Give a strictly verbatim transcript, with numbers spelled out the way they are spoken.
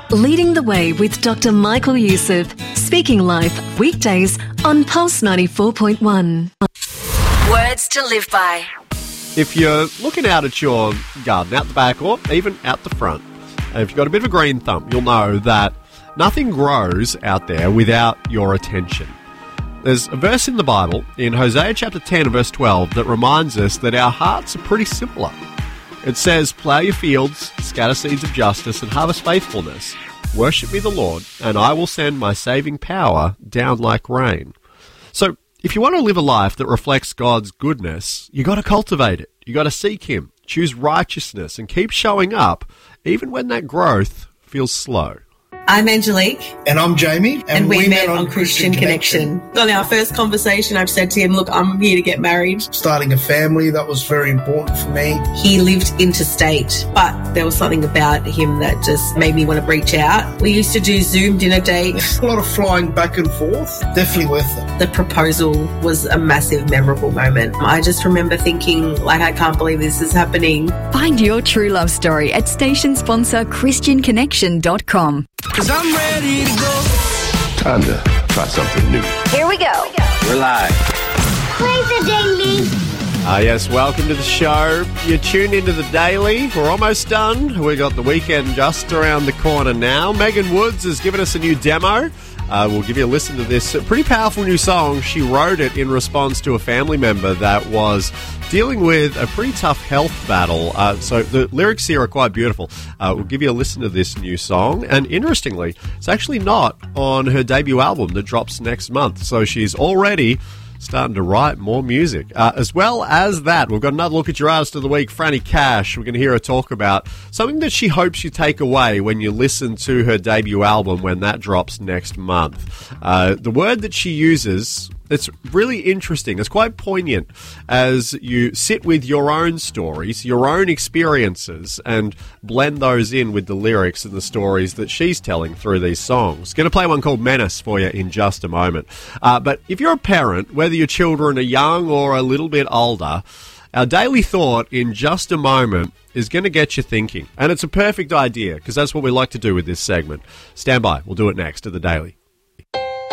Leading the Way with Doctor Michael Youssef. Speaking Life, weekdays on Pulse ninety-four point one. Words to live by. If you're looking out at your garden, out the back or even out the front, and if you've got a bit of a green thumb, you'll know that nothing grows out there without your attention. There's a verse in the Bible, in Hosea chapter ten and verse twelve, that reminds us that our hearts are pretty similar. It says, "Plough your fields, scatter seeds of justice, and harvest faithfulness. Worship me the Lord, and I will send my saving power down like rain." So, if you want to live a life that reflects God's goodness, you got to cultivate it. You got to seek Him, choose righteousness, and keep showing up, even when that growth feels slow. I'm Angelique. And I'm Jamie. And, and we, we met, met on, on Christian, Christian Connection. Connection. On our first conversation, I've said to him, look, I'm here to get married. Starting a family, that was very important for me. He lived interstate, but there was something about him that just made me want to reach out. We used to do Zoom dinner dates. A lot of flying back and forth. Definitely worth it. The proposal was a massive, memorable moment. I just remember thinking, like, I can't believe this is happening. Find your true love story at station sponsor christian connection dot com. Cause I'm ready to go. Time to try something new. Here we go. We're live. Play the Daily. Ah, yes, welcome to the show. You're tuned into the Daily. We're almost done. We've got the weekend just around the corner now. Megan Woods has given us a new demo. Uh, we'll give you a listen to this pretty powerful new song. She wrote it in response to a family member that was dealing with a pretty tough health battle. Uh, so the lyrics here are quite beautiful. Uh, we'll give you a listen to this new song. And interestingly, it's actually not on her debut album that drops next month. So she's already starting to write more music. Uh, as well as that, we've got another look at your artist of the week, Franny Cash. We're going to hear her talk about something that she hopes you take away when you listen to her debut album when that drops next month. Uh, the word that she uses, it's really interesting. It's quite poignant as you sit with your own stories, your own experiences, and blend those in with the lyrics and the stories that she's telling through these songs. Going to play one called Menace for you in just a moment. Uh, but if you're a parent, whether your children are young or a little bit older, our daily thought in just a moment is going to get you thinking. And it's a perfect idea because that's what we like to do with this segment. Stand by. We'll do it next to the Daily.